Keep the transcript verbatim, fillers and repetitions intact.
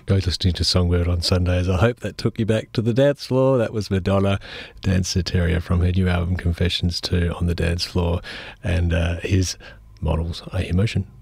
go listening to Songbird on Sundays. I hope that took you back to the dance floor. That was Madonna, Dancer Terrier from her new album Confessions two on the dance floor. And uh, his Models, A Emotion.